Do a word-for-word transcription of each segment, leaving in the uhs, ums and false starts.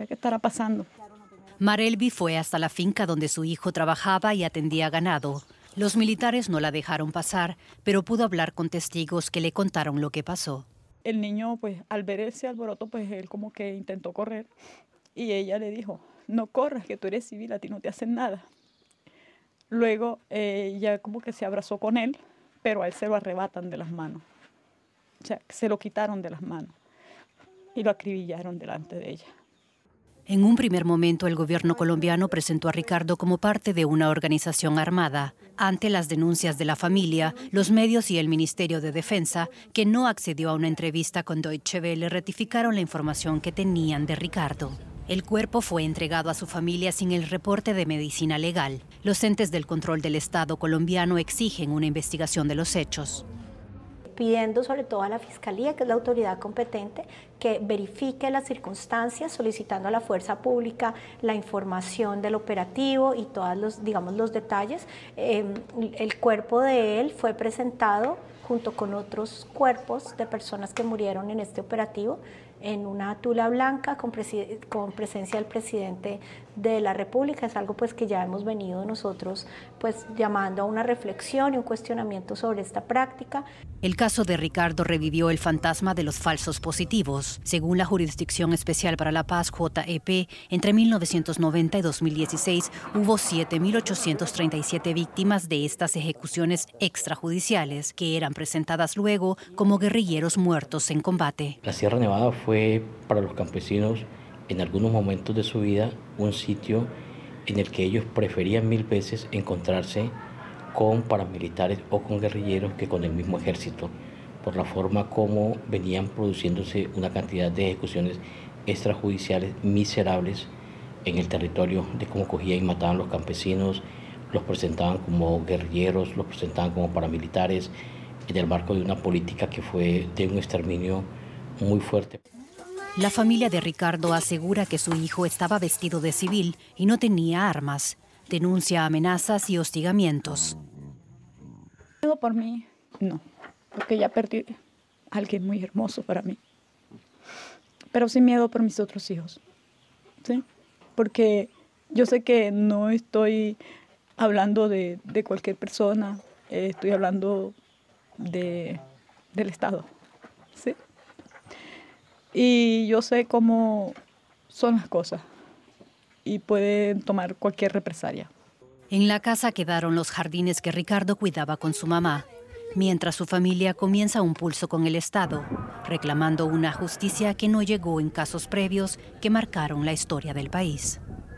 decía, ¿qué estará pasando? Marelvi fue hasta la finca donde su hijo trabajaba y atendía ganado. Los militares no la dejaron pasar, pero pudo hablar con testigos que le contaron lo que pasó. El niño, pues, al ver ese alboroto, pues él como que intentó correr y ella le dijo, no corras, que tú eres civil, a ti no te hacen nada. Luego eh, ella como que se abrazó con él, pero a él se lo arrebatan de las manos. O sea, se lo quitaron de las manos y lo acribillaron delante de ella. En un primer momento, el gobierno colombiano presentó a Ricardo como parte de una organización armada. Ante las denuncias de la familia, los medios y el Ministerio de Defensa, que no accedió a una entrevista con Deutsche Welle, rectificaron la información que tenían de Ricardo. El cuerpo fue entregado a su familia sin el reporte de medicina legal. Los entes del control del Estado colombiano exigen una investigación de los hechos, pidiendo sobre todo a la Fiscalía, que es la autoridad competente, que verifique las circunstancias, solicitando a la fuerza pública la información del operativo y todos los, digamos, los detalles. Eh, el cuerpo de él fue presentado junto con otros cuerpos de personas que murieron en este operativo en una tula blanca con, con presencia del presidente de la República. Es algo pues que ya hemos venido nosotros pues llamando a una reflexión y un cuestionamiento sobre esta práctica. El caso de Ricardo revivió el fantasma de los falsos positivos. Según la Jurisdicción Especial para la Paz, J E P, entre mil novecientos noventa y dos mil dieciséis hubo siete mil ochocientas treinta y siete víctimas de estas ejecuciones extrajudiciales, que eran presentadas luego como guerrilleros muertos en combate. La Sierra Nevada fue para los campesinos en algunos momentos de su vida un sitio en el que ellos preferían mil veces encontrarse con paramilitares o con guerrilleros que con el mismo ejército, por la forma como venían produciéndose una cantidad de ejecuciones extrajudiciales miserables en el territorio, de cómo cogían y mataban a los campesinos, los presentaban como guerrilleros, los presentaban como paramilitares, en el marco de una política que fue de un exterminio muy fuerte. La familia de Ricardo asegura que su hijo estaba vestido de civil y no tenía armas. Denuncia amenazas y hostigamientos. Miedo por mí, no, porque ya perdí a alguien muy hermoso para mí. Pero sí miedo por mis otros hijos, ¿sí? Porque yo sé que no estoy hablando de, de cualquier persona, eh, estoy hablando de, del Estado, ¿sí? Y yo sé cómo son las cosas y pueden tomar cualquier represalia. En la casa quedaron los jardines que Ricardo cuidaba con su mamá, mientras su familia comienza un pulso con el Estado, reclamando una justicia que no llegó en casos previos que marcaron la historia del país.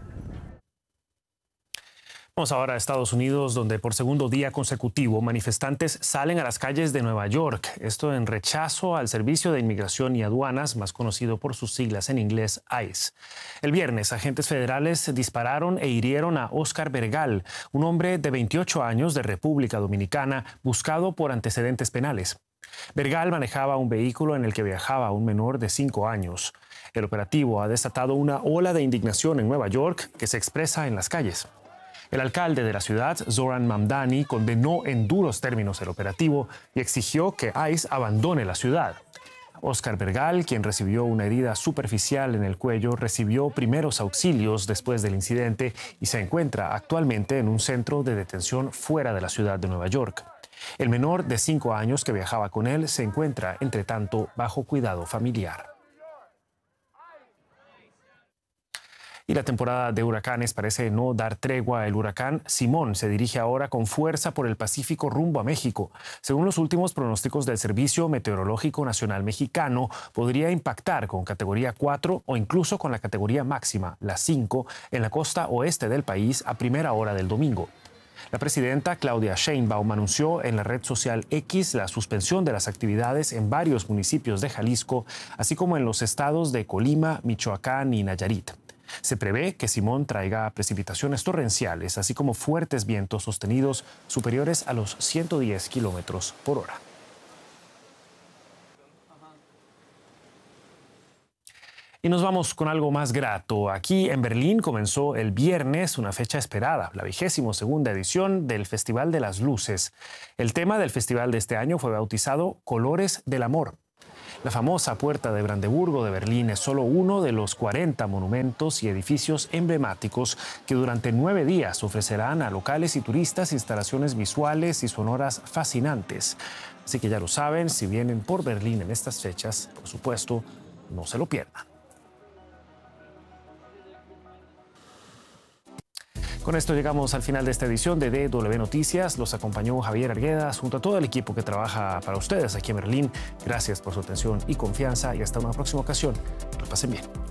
Vamos ahora a Estados Unidos, donde por segundo día consecutivo manifestantes salen a las calles de Nueva York. Esto en rechazo al Servicio de Inmigración y Aduanas, más conocido por sus siglas en inglés ICE. El viernes, agentes federales dispararon e hirieron a Oscar Bergal, un hombre de veintiocho años de República Dominicana, buscado por antecedentes penales. Bergal manejaba un vehículo en el que viajaba un menor de cinco años. El operativo ha desatado una ola de indignación en Nueva York que se expresa en las calles. El alcalde de la ciudad, Zoran Mamdani, condenó en duros términos el operativo y exigió que ICE abandone la ciudad. Oscar Bergal, quien recibió una herida superficial en el cuello, recibió primeros auxilios después del incidente y se encuentra actualmente en un centro de detención fuera de la ciudad de Nueva York. El menor de cinco años que viajaba con él se encuentra, entre tanto, bajo cuidado familiar. Y la temporada de huracanes parece no dar tregua. El huracán Simón se dirige ahora con fuerza por el Pacífico rumbo a México. Según los últimos pronósticos del Servicio Meteorológico Nacional Mexicano, podría impactar con categoría cuatro o incluso con la categoría máxima, la cinco, en la costa oeste del país a primera hora del domingo. La presidenta Claudia Sheinbaum anunció en la red social X la suspensión de las actividades en varios municipios de Jalisco, así como en los estados de Colima, Michoacán y Nayarit. Se prevé que Simón traiga precipitaciones torrenciales, así como fuertes vientos sostenidos superiores a los ciento diez kilómetros por hora. Y nos vamos con algo más grato. Aquí en Berlín comenzó el viernes una fecha esperada, la vigésimo segunda edición del Festival de las Luces. El tema del festival de este año fue bautizado Colores del Amor. La famosa Puerta de Brandeburgo de Berlín es solo uno de los cuarenta monumentos y edificios emblemáticos que durante nueve días ofrecerán a locales y turistas instalaciones visuales y sonoras fascinantes. Así que ya lo saben, si vienen por Berlín en estas fechas, por supuesto, no se lo pierdan. Con esto llegamos al final de esta edición de D W Noticias. Los acompañó Javier Arguedas junto a todo el equipo que trabaja para ustedes aquí en Berlín. Gracias por su atención y confianza y hasta una próxima ocasión. Que lo pasen bien.